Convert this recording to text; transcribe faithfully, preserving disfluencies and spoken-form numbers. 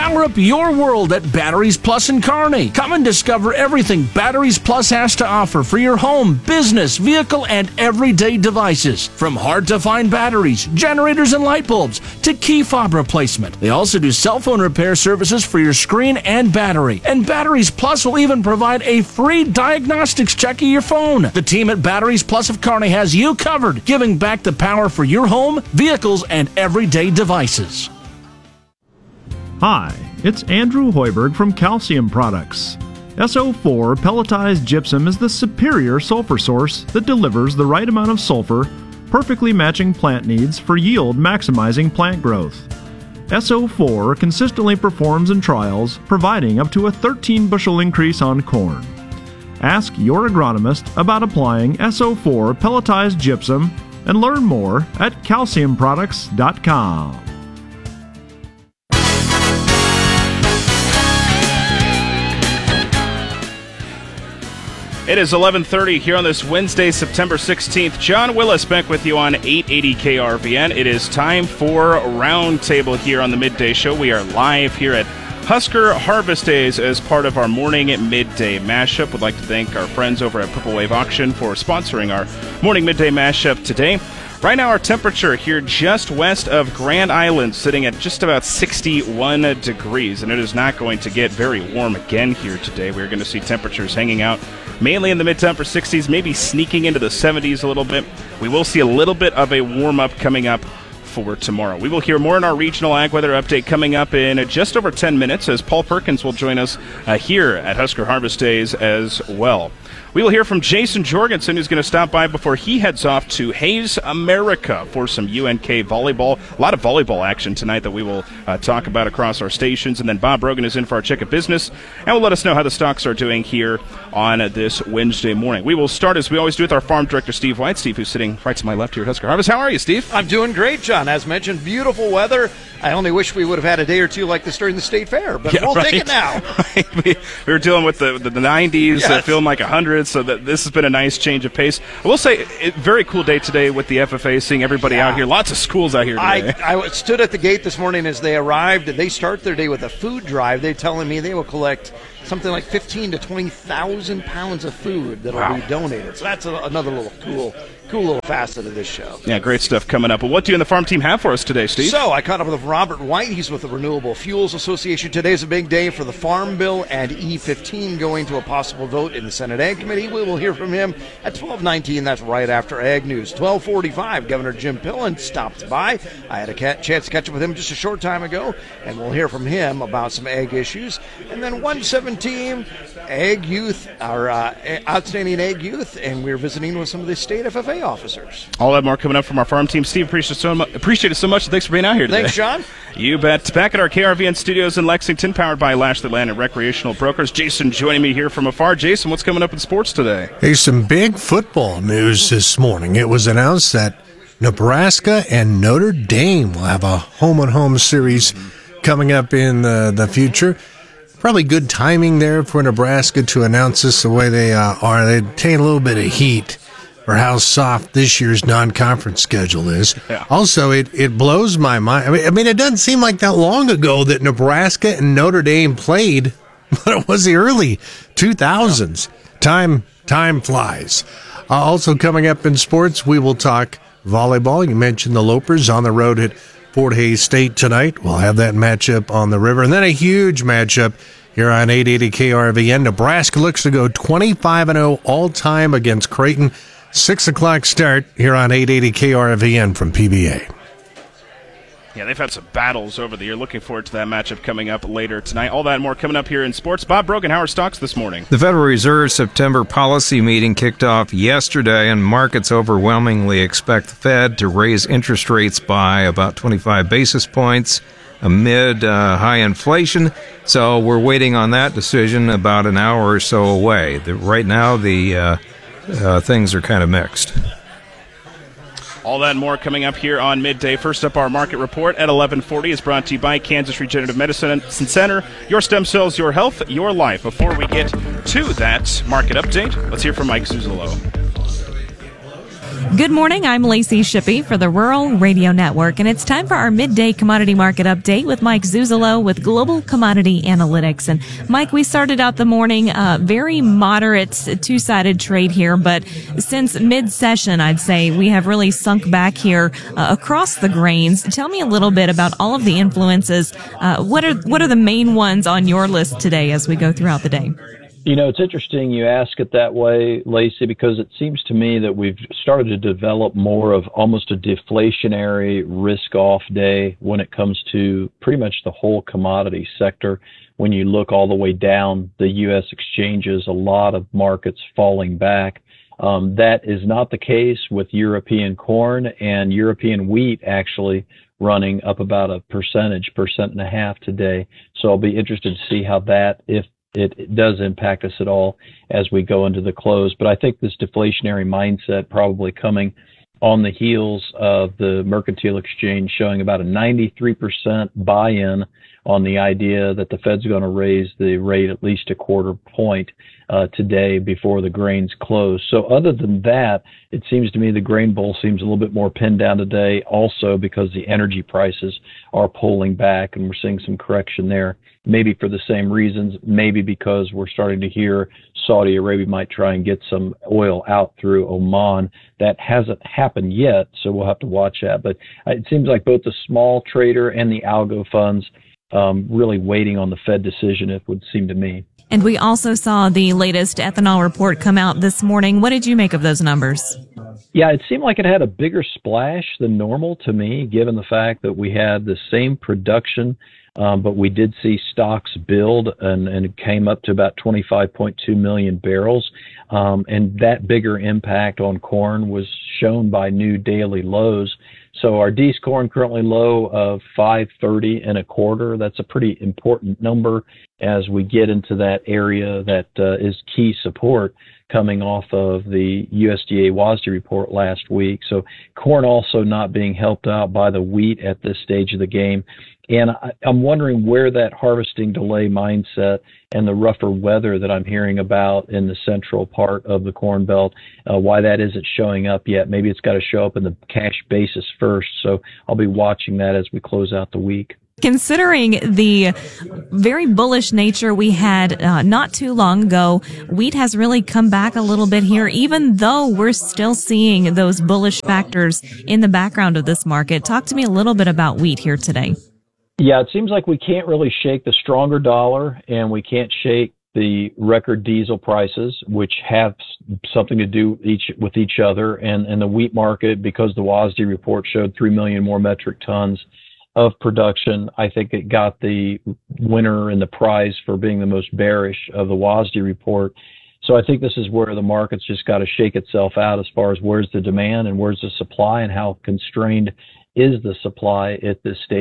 Power up your world at Batteries Plus in Kearney. Come and discover everything Batteries Plus has to offer for your home, business, vehicle, and everyday devices. From hard-to-find batteries, generators, and light bulbs to key fob replacement. They also do cell phone repair services for your screen and battery. And Batteries Plus will even provide a free diagnostics check of your phone. The team at Batteries Plus of Kearney has you covered, giving back the power for your home, vehicles, and everyday devices. Hi, it's Andrew Hoiberg from Calcium Products. S O four pelletized gypsum is the superior sulfur source that delivers the right amount of sulfur, perfectly matching plant needs for yield maximizing plant growth. S O four consistently performs in trials, providing up to a thirteen bushel increase on corn. Ask your agronomist about applying S O four pelletized gypsum and learn more at calcium products dot com. It is eleven thirty here on this Wednesday, September sixteenth. John Willis back with you on eight eighty K R V N. It is time for Roundtable here on the Midday Show. We are live here at Husker Harvest Days as part of our morning midday mashup. Would like to thank our friends over at Purple Wave Auction for sponsoring our morning midday mashup today. Right now, our temperature here just west of Grand Island sitting at just about sixty-one degrees, and it is not going to get very warm again here today. We're going to see temperatures hanging out mainly in the mid-to upper sixties, maybe sneaking into the seventies a little bit. We will see a little bit of a warm-up coming up for tomorrow. We will hear more in our regional ag weather update coming up in just over ten minutes as Paul Perkins will join us uh, here at Husker Harvest Days as well. We will hear from Jason Jorgensen, who's going to stop by before he heads off to Hayes America for some U N K volleyball. A lot of volleyball action tonight that we will uh, talk about across our stations. And then Bob Rogan is in for our check of business and will let us know how the stocks are doing here on this Wednesday morning. We will start, as we always do, with our farm director, Steve White. Steve, who's sitting right to my left here at Husker Harvest. How are you, Steve? I'm doing great, John. As mentioned, beautiful weather. I only wish we would have had a day or two like this during the state fair, but yeah, we'll right. take it now. Right. We, we were dealing with the, the, the nineties, yes. uh, feeling like one hundred, so that this has been a nice change of pace. I will say, it, very cool day today with the F F A, seeing everybody yeah. out here. Lots of schools out here today. I, I stood at the gate this morning as they arrived, and they start their day with a food drive. They're telling me they will collect something like fifteen to twenty thousand pounds of food that will wow. be donated. So that's a, another little cool cool little facet of this show. Yeah, great stuff coming up. Well, what do you and the farm team have for us today, Steve? So I caught up with Robert White. He's with the Renewable Fuels Association. Today's a big day for the Farm Bill and E fifteen going to a possible vote in the Senate Ag Committee. We will hear from him at twelve nineteen. That's right after Ag News. twelve forty-five, Governor Jim Pillen stopped by. I had a chance to catch up with him just a short time ago, and we'll hear from him about some ag issues. And then one seventeen, Ag Youth, our uh, outstanding Ag Youth, and we're visiting with some of the state F F A officers. All that more coming up from our farm team. Steve, appreciate it so much. Appreciate it so much. Thanks for being out here today. Thanks, John. You bet. Back at our K R V N studios in Lexington, powered by Lashley Land and Recreational Brokers. Jason joining me here from afar. Jason, what's coming up in sports today? Hey, some big football news this morning. It was announced that Nebraska and Notre Dame will have a home-and-home series coming up in the, the future. Probably good timing there for Nebraska to announce this the way they uh, are. They take a little bit of heat for how soft this year's non-conference schedule is. Yeah. Also, it, it blows my mind. I mean, I mean, it doesn't seem like that long ago that Nebraska and Notre Dame played, but it was the early two thousands. Yeah. Time, time flies. Uh, also coming up in sports, we will talk volleyball. You mentioned the Lopers on the road at Fort Hays State tonight. We'll have that matchup on the river. And then a huge matchup here on eight eighty K R V N. Nebraska looks to go twenty-five and oh all-time against Creighton. Six o'clock start here on eight eighty K R V N from P B A. Yeah, they've had some battles over the year. Looking forward to that matchup coming up later tonight. All that and more coming up here in sports. Bob Brogan, how are stocks this morning? The Federal Reserve September policy meeting kicked off yesterday, and markets overwhelmingly expect the Fed to raise interest rates by about twenty-five basis points amid uh, high inflation. So we're waiting on that decision about an hour or so away. The, right now, the uh, uh, things are kind of mixed. All that and more coming up here on midday. First up, our market report at eleven forty is brought to you by Kansas Regenerative Medicine Center. Your stem cells, your health, your life. Before we get to that market update, let's hear from Mike Zuzolo. Good morning. I'm Lacey Shippey for the Rural Radio Network, and it's time for our midday commodity market update with Mike Zuzolo with Global Commodity Analytics. And Mike, we started out the morning uh, very moderate two-sided trade here, but since mid-session, I'd say we have really sunk back here uh, across the grains. Tell me a little bit about all of the influences. Uh, what are what are the main ones on your list today as we go throughout the day? You know, it's interesting you ask it that way, Lacey, because it seems to me that we've started to develop more of almost a deflationary risk-off day when it comes to pretty much the whole commodity sector. When you look all the way down the U S exchanges, a lot of markets falling back. Um, that is not the case with European corn and European wheat actually running up about a percentage, percent and a half today. So I'll be interested to see how that, if It, it does impact us at all as we go into the close. But I think this deflationary mindset probably coming on the heels of the Mercantile Exchange showing about a ninety-three percent buy-in on the idea that the Fed's going to raise the rate at least a quarter point uh, today before the grains close. So other than that, it seems to me the grain bowl seems a little bit more pinned down today also because the energy prices are pulling back and we're seeing some correction there. Maybe for the same reasons, maybe because we're starting to hear Saudi Arabia might try and get some oil out through Oman. That hasn't happened yet, so we'll have to watch that. But it seems like both the small trader and the algo funds um, really waiting on the Fed decision, it would seem to me. And we also saw the latest ethanol report come out this morning. What did you make of those numbers? Yeah, it seemed like it had a bigger splash than normal to me, given the fact that we had the same production, um, but we did see stocks build, and, and it came up to about twenty-five point two million barrels. Um, and that bigger impact on corn was shown by new daily lows. So our D's corn currently low of five thirty and a quarter. That's a pretty important number as we get into that area that uh, is key support coming off of the U S D A W A S D report last week. So corn also not being helped out by the wheat at this stage of the game. And I, I'm wondering where that harvesting delay mindset and the rougher weather that I'm hearing about in the central part of the Corn Belt, uh, why that isn't showing up yet. Maybe it's got to show up in the cash basis first. So I'll be watching that as we close out the week. Considering the very bullish nature we had uh, not too long ago, wheat has really come back a little bit here, even though we're still seeing those bullish factors in the background of this market. Talk to me a little bit about wheat here today. Yeah, it seems like we can't really shake the stronger dollar, and we can't shake the record diesel prices, which have something to do each with each other. And, and the wheat market, because the W A S D report showed three million more metric tons of production, I think it got the winner and the prize for being the most bearish of the W A S D report. So I think this is where the market's just got to shake itself out as far as where's the demand and where's the supply and how constrained is the supply at this stage.